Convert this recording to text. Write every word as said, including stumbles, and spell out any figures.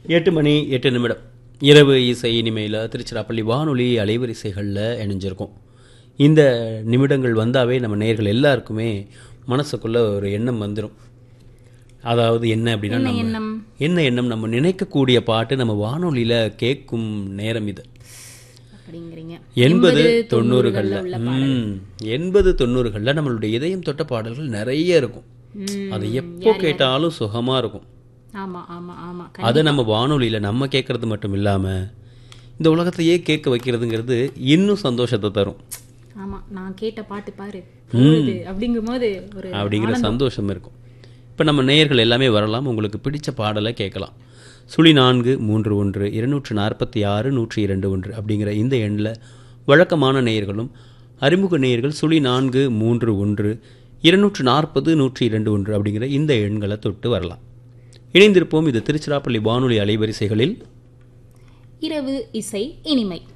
எட்டு மணி எட்டு நிமிடம் இரவு இசை இனிமையில் திருச்சிராப்பள்ளி வானொலி அலைவரிசைகளில் இணைஞ்சிருக்கும். இந்த நிமிடங்கள் வந்தாவே நம்ம நேயர்கள் எல்லாருக்குமே மனசுக்குள்ளே ஒரு எண்ணம் வந்துடும். அதாவது என்ன அப்படின்னா, நம்ம என்ன எண்ணம், நம்ம நினைக்கக்கூடிய பாட்டு நம்ம வானொலியில் கேட்கும் நேரம் இது. எண்பது தொண்ணூறுகளில் ம் எண்பது தொண்ணூறுகளில் நம்மளுடைய இதயம் தொட்ட பாடல்கள் நிறைய இருக்கும். அது எப்போ கேட்டாலும் சுகமாக இருக்கும். அதை நம்ம வானொலியில் நம்ம கேட்கறது மட்டும் இல்லாமல் இந்த உலகத்தையே கேட்க வைக்கிறதுங்கிறது இன்னும் சந்தோஷத்தை தரும். ஆமாம், நான் கேட்ட பாட்டு பாரு அப்படிங்கும்போது ஒரு அப்படிங்கிற சந்தோஷம் இருக்கும். இப்போ நம்ம நேயர்கள் எல்லாமே வரலாம், உங்களுக்கு பிடிச்ச பாடலை கேட்கலாம். சுழி நான்கு மூன்று ஒன்று இருநூற்று நாற்பத்தி ஆறு நூற்றி இரண்டு ஒன்று அப்படிங்கிற இந்த எண்ணில் வழக்கமான நேயர்களும் அறிமுக நேயர்கள் சுழி நான்கு மூன்று ஒன்று இருநூற்று நாற்பது நூற்றி இரண்டு ஒன்று அப்படிங்கிற இந்த எண்களை தொட்டு வரலாம். இணைந்திருப்போம். இது திருச்சிராப்பள்ளி வானொலி அலைவரிசைகளில் இரவு இசை இனிமை.